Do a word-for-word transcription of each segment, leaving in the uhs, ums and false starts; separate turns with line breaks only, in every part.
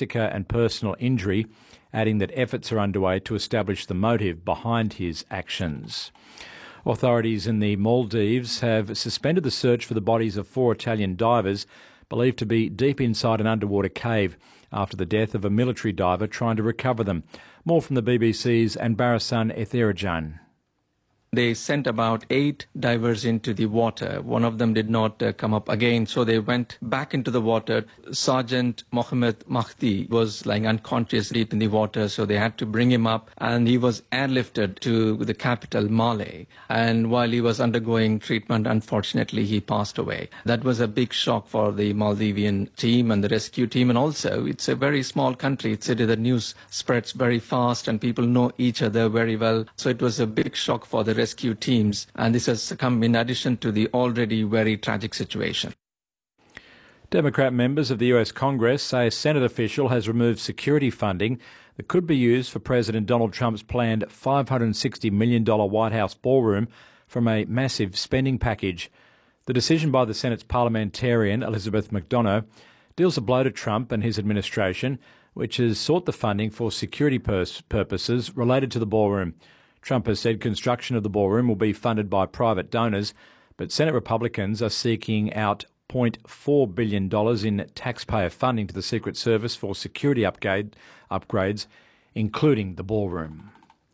massacre and personal injury, adding that efforts are underway to establish the motive behind his actions. Authorities in the Maldives have suspended the search for the bodies of four Italian divers believed to be deep inside an underwater cave after the death of a military diver trying to recover them. More from the B B C's Anbarasan Ethirajan.
They sent about eight divers into the water. One of them did not uh, come up again, so they went back into the water. Sergeant Mohammed Mahdi was lying unconscious deep in the water, so they had to bring him up, and he was airlifted to the capital, Male. And while he was undergoing treatment, unfortunately, he passed away. That was a big shock for the Maldivian team and the rescue team, and also it's a very small country. It's the news spreads very fast, and people know each other very well. So it was a big shock for the rescue teams, and this has come in addition to the already very tragic situation.
Democrat members of the U S Congress say a Senate official has removed security funding that could be used for President Donald Trump's planned five hundred sixty million dollars White House ballroom from a massive spending package. The decision by the Senate's parliamentarian Elizabeth McDonough deals a blow to Trump and his administration, which has sought the funding for security pers- purposes related to the ballroom. Trump has said construction of the ballroom will be funded by private donors, but Senate Republicans are seeking out zero point four billion dollars in taxpayer funding to the Secret Service for security upgrade, upgrades, including the ballroom.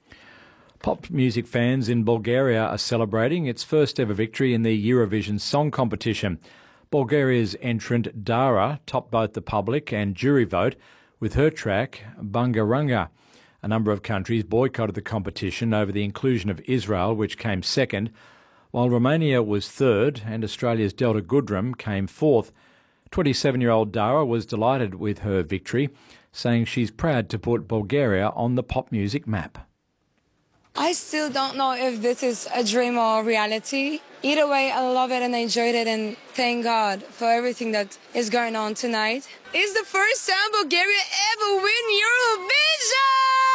Pop music fans in Bulgaria are celebrating its first ever victory in the Eurovision Song Competition. Bulgaria's entrant Dara topped both the public and jury vote with her track Bangaranga. A number of countries boycotted the competition over the inclusion of Israel, which came second, while Romania was third and Australia's Delta Goodrem came fourth. twenty-seven-year-old Dara was delighted with her victory, saying she's proud to put Bulgaria on the pop music map.
I still don't know if this is a dream or reality. Either way, I love it and I enjoyed it, and thank God for everything that is going on tonight. It's the first time Bulgaria ever win Eurovision!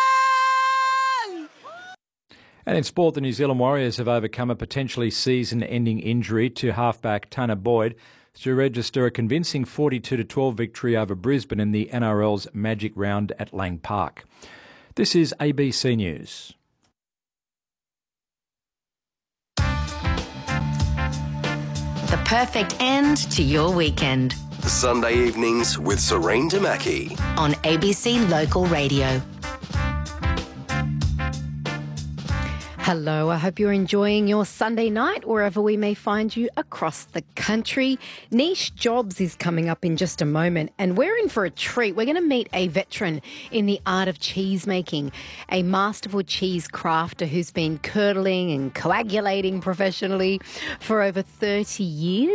And in sport, the New Zealand Warriors have overcome a potentially season-ending injury to halfback Tanner Boyd to register a convincing forty-two to twelve victory over Brisbane in the N R L's Magic Round at Lang Park. This is A B C News.
The perfect end to your weekend.
Sunday evenings with Serene Damaki
on A B C Local Radio.
Hello, I hope you're enjoying your Sunday night wherever we may find you across the country. Niche Jobs is coming up in just a moment, and we're in for a treat. We're going to meet a veteran in the art of cheese making, a masterful cheese crafter who's been curdling and coagulating professionally for over thirty years.